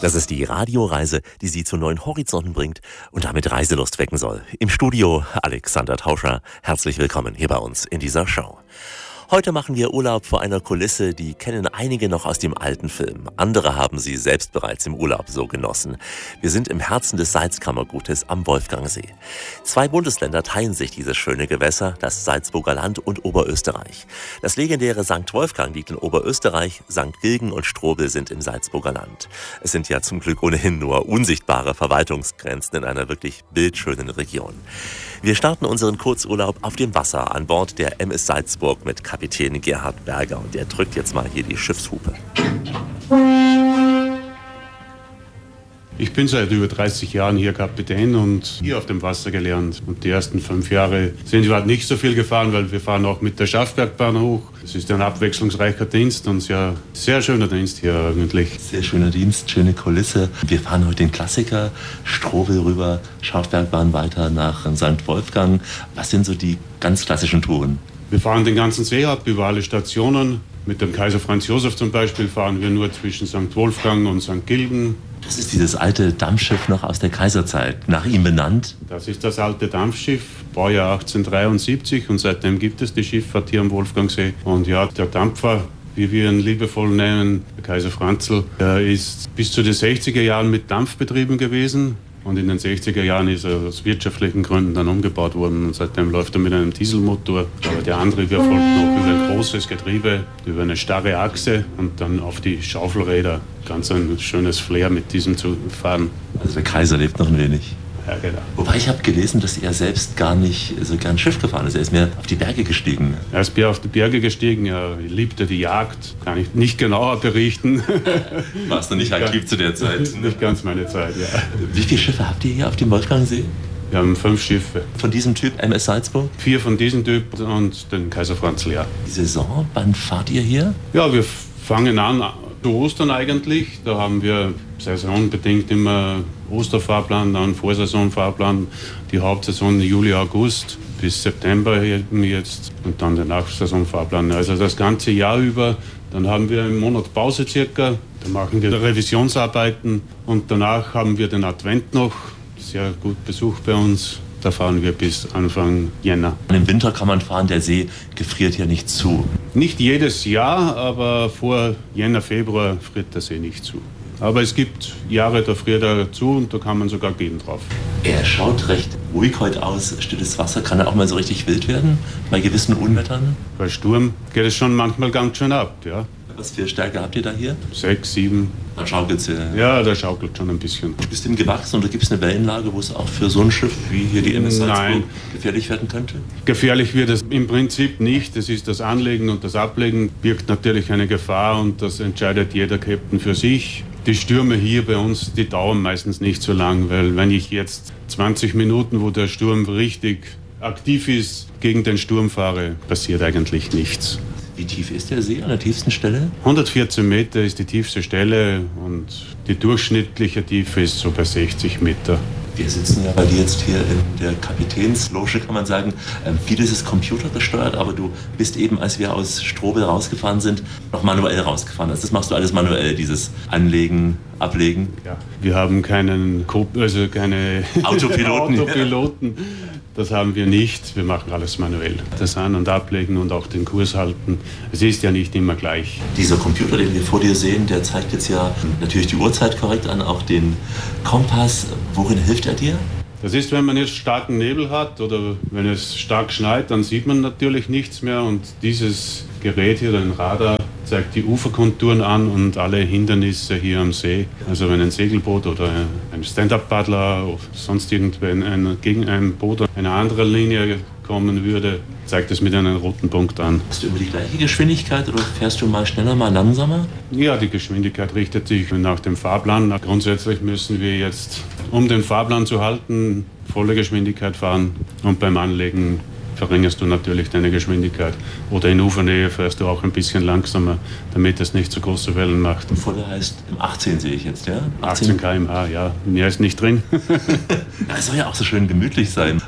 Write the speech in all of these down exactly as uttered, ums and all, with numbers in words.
Das ist die Radioreise, die Sie zu neuen Horizonten bringt und damit Reiselust wecken soll. Im Studio Alexander Tauscher. Herzlich willkommen hier bei uns in dieser Show. Heute machen wir Urlaub vor einer Kulisse, die kennen einige noch aus dem alten Film. Andere haben sie selbst bereits im Urlaub so genossen. Wir sind im Herzen des Salzkammergutes am Wolfgangsee. Zwei Bundesländer teilen sich dieses schöne Gewässer, das Salzburger Land und Oberösterreich. Das legendäre Sankt Wolfgang liegt in Oberösterreich, Sankt Gilgen und Strobel sind im Salzburger Land. Es sind ja zum Glück ohnehin nur unsichtbare Verwaltungsgrenzen in einer wirklich bildschönen Region. Wir starten unseren Kurzurlaub auf dem Wasser an Bord der M S Salzburg mit Kapitän Gerhard Berger und der drückt jetzt mal hier die Schiffshupe. Ich bin seit über dreißig Jahren hier Kapitän und hier auf dem Wasser gelernt. Und die ersten fünf Jahre sind wir halt nicht so viel gefahren, weil wir fahren auch mit der Schaffbergbahn hoch. Es ist ein abwechslungsreicher Dienst und ja, sehr schöner Dienst hier eigentlich. Sehr schöner Dienst, schöne Kulisse. Wir fahren heute den Klassiker Strobel rüber, Schaffbergbahn weiter nach Sankt Wolfgang. Was sind so die ganz klassischen Touren? Wir fahren den ganzen See ab, über alle Stationen. Mit dem Kaiser Franz Josef zum Beispiel fahren wir nur zwischen Sankt Wolfgang und Sankt Gilgen. Das ist dieses alte Dampfschiff noch aus der Kaiserzeit, nach ihm benannt. Das ist das alte Dampfschiff, Baujahr achtzehnhundertdreiundsiebzig und seitdem gibt es die Schifffahrt hier am Wolfgangsee. Und ja, der Dampfer, wie wir ihn liebevoll nennen, der Kaiser Franzl, der ist bis zu den sechziger Jahren mit Dampf betrieben gewesen. Und in den sechziger Jahren ist er aus wirtschaftlichen Gründen dann umgebaut worden und seitdem läuft er mit einem Dieselmotor. Aber der Antrieb erfolgt noch über ein großes Getriebe, über eine starre Achse und dann auf die Schaufelräder. Ganz ein schönes Flair mit diesem zu fahren. Also der Kaiser lebt noch ein wenig. Ja, genau. Wobei ich habe gelesen, dass er selbst gar nicht so gern Schiff gefahren ist. Er ist mehr auf die Berge gestiegen. Er ist mehr auf die Berge gestiegen, er liebte die Jagd. Kann ich nicht genauer berichten. Warst du nicht aktiv zu der Zeit? Nicht ganz meine Zeit, ja. Wie viele Schiffe habt ihr hier auf dem Wolfgangsee? Wir haben fünf Schiffe. Von diesem Typ M S Salzburg? Vier von diesem Typ und den Kaiser Franzl, ja. Die Saison, wann fahrt ihr hier? Ja, wir fangen an zu Ostern eigentlich. Da haben wir saisonbedingt immer Osterfahrplan, dann Vorsaisonfahrplan, die Hauptsaison Juli, August bis September jetzt und dann der Nachsaisonfahrplan. Also das ganze Jahr über. Dann haben wir einen Monat Pause circa, da machen wir Revisionsarbeiten und danach haben wir den Advent noch, sehr gut besucht bei uns. Da fahren wir bis Anfang Jänner. Im Winter kann man fahren, der See gefriert ja nicht zu. Nicht jedes Jahr, aber vor Jänner, Februar friert der See nicht zu. Aber es gibt Jahre, da friert er zu und da kann man sogar gehen drauf. Er schaut recht ruhig heute aus. Stilles Wasser, kann er auch mal so richtig wild werden bei gewissen Unwettern? Bei Sturm geht es schon manchmal ganz schön ab, ja. Was für Stärke habt ihr da hier? Sechs, sieben. Da schaukelt es ja. Ja, da schaukelt schon ein bisschen. Bist du im gewachsen oder gibt es eine Wellenlage, wo es auch für so ein Schiff wie hier die M S Salzburg Nein. gefährlich werden könnte? Gefährlich wird es im Prinzip nicht. Das ist das Anlegen und das Ablegen birgt natürlich eine Gefahr und das entscheidet jeder Captain für sich. Die Stürme hier bei uns, die dauern meistens nicht so lang, weil wenn ich jetzt zwanzig Minuten, wo der Sturm richtig aktiv ist, gegen den Sturm fahre, passiert eigentlich nichts. Wie tief ist der See an der tiefsten Stelle? hundertvierzehn Meter ist die tiefste Stelle und die durchschnittliche Tiefe ist so bei sechzig Meter. Wir sitzen ja bei dir jetzt hier in der Kapitänsloge, kann man sagen. Ähm, vieles ist computergesteuert, aber du bist eben, als wir aus Strobel rausgefahren sind, noch manuell rausgefahren. Also das machst du alles manuell, dieses Anlegen, Ablegen. Ja, wir haben keinen, Co- also keine Autopiloten. Autopiloten. Das haben wir nicht. Wir machen alles manuell. Das An- und Ablegen und auch den Kurs halten. Es ist ja nicht immer gleich. Dieser Computer, den wir vor dir sehen, der zeigt jetzt ja natürlich die Uhrzeit korrekt an, auch den Kompass. Worin hilft er dir? Das ist, wenn man jetzt starken Nebel hat oder wenn es stark schneit, dann sieht man natürlich nichts mehr. Und dieses Gerät hier, ein Radar, zeigt die Uferkonturen an und alle Hindernisse hier am See. Also wenn ein Segelboot oder ein Stand-Up-Paddler oder sonst irgendwann ein, gegen ein Boot einer anderen Linie kommen würde, zeigt es mit einem roten Punkt an. Hast du immer die gleiche Geschwindigkeit oder fährst du mal schneller, mal langsamer? Ja, die Geschwindigkeit richtet sich nach dem Fahrplan. Grundsätzlich müssen wir jetzt, um den Fahrplan zu halten, volle Geschwindigkeit fahren und beim Anlegen verringerst du natürlich deine Geschwindigkeit. Oder in Ufernähe fährst du auch ein bisschen langsamer, damit es nicht so große Wellen macht. Volle heißt im achtzehn sehe ich jetzt, ja? achtzehn Kilometer pro Stunde, ja. Mehr ist nicht drin. Ja, es soll ja auch so schön gemütlich sein.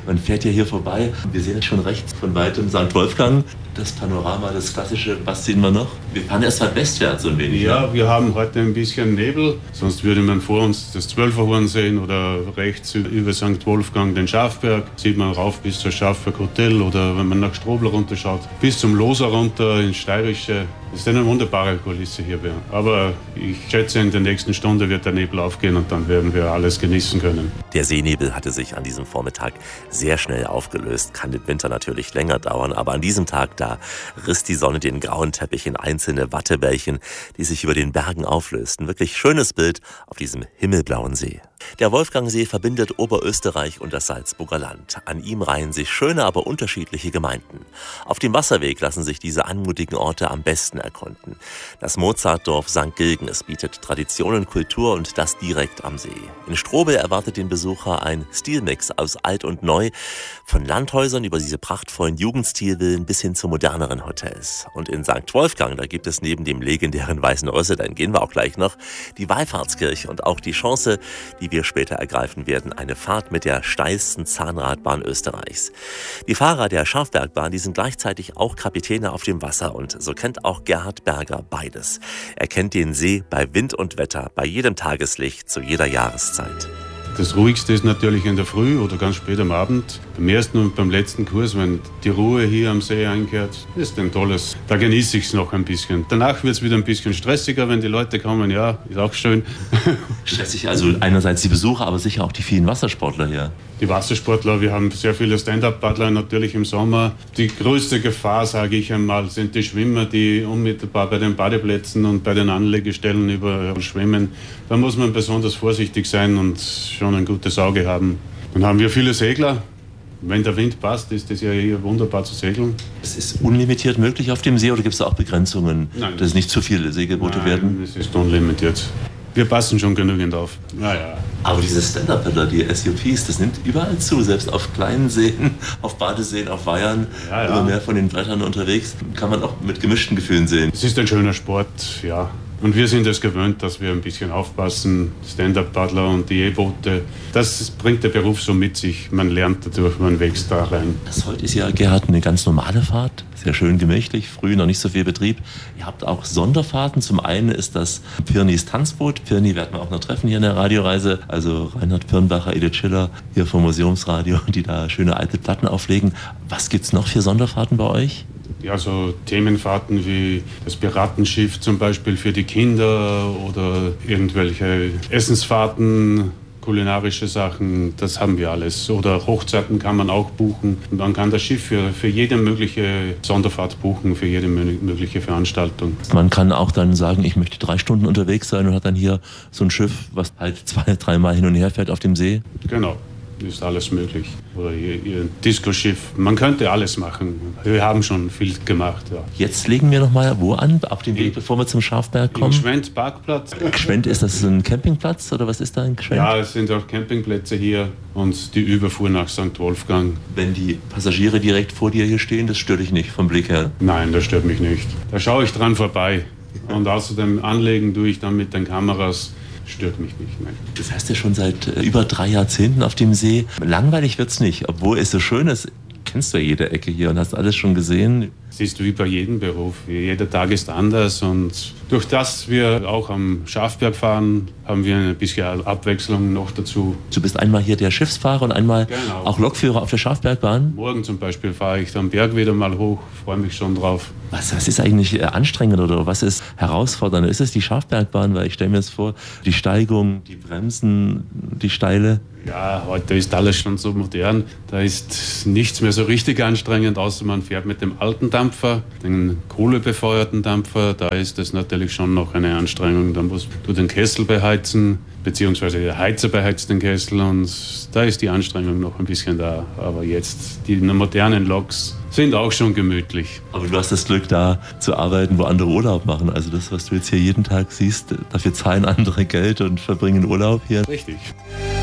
Man fährt ja hier vorbei. Wir sehen jetzt schon rechts von weitem Sankt Wolfgang. Das Panorama, das klassische, was sehen wir noch? Wir fahren erst mal westwärts so ein wenig. Ja, ne? Wir haben heute ein bisschen Nebel. Sonst würde man vor uns das Zwölferhorn sehen oder rechts über Sankt Wolfgang den Schafberg. Sieht man rauf bis zur Schafberg Hotel oder wenn man nach Strobl runterschaut, bis zum Loser runter ins Steirische. Das ist eine wunderbare Kulisse hier. Aber ich schätze, in der nächsten Stunde wird der Nebel aufgehen und dann werden wir alles genießen können. Der Seenebel hatte sich an diesem Vormittag sehr schnell aufgelöst. Kann im Winter natürlich länger dauern, aber an diesem Tag, da riss die Sonne den grauen Teppich in einzelne Wattebällchen, die sich über den Bergen auflösten. Wirklich schönes Bild auf diesem himmelblauen See. Der Wolfgangsee verbindet Oberösterreich und das Salzburger Land. An ihm reihen sich schöne, aber unterschiedliche Gemeinden. Auf dem Wasserweg lassen sich diese anmutigen Orte am besten erkunden. Das Mozartdorf Sankt Gilgen, es bietet Tradition und Kultur und das direkt am See. In Strobl erwartet den Besucher ein Stilmix aus Alt und Neu, von Landhäusern über diese prachtvollen Jugendstilvillen bis hin zu moderneren Hotels. Und in Sankt Wolfgang, da gibt es neben dem legendären Weißen Rössel, dann gehen wir auch gleich noch, die Wallfahrtskirche und auch die Chance, die wir später ergreifen werden, eine Fahrt mit der steilsten Zahnradbahn Österreichs. Die Fahrer der Schafbergbahn, die sind gleichzeitig auch Kapitäne auf dem Wasser und so kennt auch Gerhard Berger beides. Er kennt den See bei Wind und Wetter, bei jedem Tageslicht, zu jeder Jahreszeit. Das Ruhigste ist natürlich in der Früh oder ganz spät am Abend. Beim ersten und beim letzten Kurs, wenn die Ruhe hier am See einkehrt, ist ein tolles. Da genieße ich es noch ein bisschen. Danach wird es wieder ein bisschen stressiger, wenn die Leute kommen. Ja, ist auch schön. Stressig, also einerseits die Besucher, aber sicher auch die vielen Wassersportler hier. Die Wassersportler, wir haben sehr viele Stand-Up-Paddler natürlich im Sommer. Die größte Gefahr, sage ich einmal, sind die Schwimmer, die unmittelbar bei den Badeplätzen und bei den Anlegestellen überall schwimmen. Da muss man besonders vorsichtig sein und schon ein gutes Auge haben. Dann haben wir viele Segler. Wenn der Wind passt, ist das ja hier wunderbar zu segeln. Es ist unlimitiert möglich auf dem See oder gibt es da auch Begrenzungen, Nein. dass es nicht zu viele Segelboote Nein, werden? es ist unlimitiert. Wir passen schon genügend auf. Naja. Aber diese Stand-Up-Paddler, die S U Ps, das nimmt überall zu, selbst auf kleinen Seen, auf Badeseen, auf Weihern, ja, ja. immer mehr von den Brettern unterwegs. Kann man auch mit gemischten Gefühlen sehen. Es ist ein schöner Sport, ja. Und wir sind es gewöhnt, dass wir ein bisschen aufpassen. Stand-Up-Paddler und die E-Boote, das bringt der Beruf so mit sich. Man lernt dadurch, man wächst da rein. Das heute ist ja, Gerhard, eine ganz normale Fahrt. Sehr schön gemächlich, früh noch nicht so viel Betrieb. Ihr habt auch Sonderfahrten. Zum einen ist das Pirnis Tanzboot. Pirni werden wir auch noch treffen hier in der Radioreise. Also Reinhard Pirnbacher, Edith Schiller hier vom Museumsradio, die da schöne alte Platten auflegen. Was gibt's noch für Sonderfahrten bei euch? Ja, so Themenfahrten wie das Piratenschiff zum Beispiel für die Kinder oder irgendwelche Essensfahrten, kulinarische Sachen, das haben wir alles. Oder Hochzeiten kann man auch buchen. Und man kann das Schiff für, für jede mögliche Sonderfahrt buchen, für jede mögliche Veranstaltung. Man kann auch dann sagen, ich möchte drei Stunden unterwegs sein und hat dann hier so ein Schiff, was halt zwei, dreimal hin und her fährt auf dem See. Genau. Ist alles möglich. Oder ihr, ihr Disco-Schiff. Man könnte alles machen. Wir haben schon viel gemacht. Ja. Jetzt legen wir noch mal wo an, auf dem Weg, bevor wir zum Schafberg kommen? Im Gschwend Parkplatz. Gschwend, ist das ein Campingplatz oder was ist da in Gschwend? Ja, es sind auch Campingplätze hier und die Überfuhr nach Sankt Wolfgang. Wenn die Passagiere direkt vor dir hier stehen, das stört dich nicht vom Blick her? Nein, das stört mich nicht. Da schaue ich dran vorbei. Und außerdem anlegen tue ich dann mit den Kameras. Stört mich nicht. Nein. Das heißt ja schon seit äh, über drei Jahrzehnten auf dem See. Langweilig wird's nicht, obwohl es so schön ist. Kennst du ja jede Ecke hier und hast alles schon gesehen. Es ist wie bei jedem Beruf. Jeder Tag ist anders und durch das wir auch am Schafberg fahren, haben wir ein bisschen Abwechslung noch dazu. Du bist einmal hier der Schiffsfahrer und einmal genau. auch Lokführer auf der Schafbergbahn. Morgen zum Beispiel fahre ich den Berg wieder mal hoch, freue mich schon drauf. Was, was ist eigentlich anstrengend oder was ist herausfordernd? Ist es die Schafbergbahn? Weil ich stelle mir jetzt vor, die Steigung, die Bremsen, die Steile. Ja, heute ist alles schon so modern. Da ist nichts mehr so richtig anstrengend, außer man fährt mit dem alten Dampfer, den kohlebefeuerten Dampfer. Da ist das natürlich schon noch eine Anstrengung. Da musst du den Kessel beheizen, beziehungsweise der Heizer beheizt den Kessel und da ist die Anstrengung noch ein bisschen da. Aber jetzt, die modernen Loks sind auch schon gemütlich. Aber du hast das Glück, da zu arbeiten, wo andere Urlaub machen. Also das, was du jetzt hier jeden Tag siehst, dafür zahlen andere Geld und verbringen Urlaub hier. Richtig.